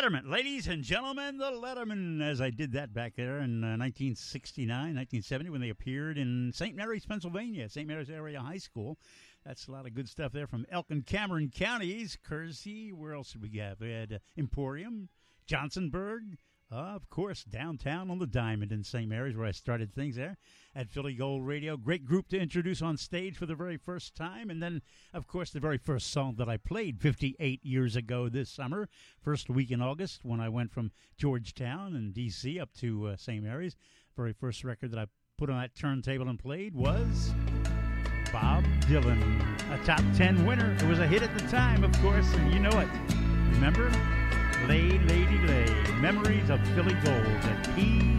Letterman, ladies and gentlemen, the Letterman, as I did that back there in 1969, 1970, when they appeared in St. Mary's, Pennsylvania, St. Mary's Area High School. That's a lot of good stuff there from Elk and Cameron counties. Kersey, where else did we have? We had Emporium, Johnsonburg, of course, downtown on the Diamond in St. Mary's, where I started things there at Philly Gold Radio. Great group to introduce on stage for the very first time. And then, of course, the very first song that I played 58 years ago this summer, first week in August, when I went from Georgetown and D.C. up to St. Mary's. Very first record that I put on that turntable and played was Bob Dylan, a top 10 winner. It was a hit at the time, of course, and you know it. Remember? Lay, Lady, Lay, Memories of Philly Gold at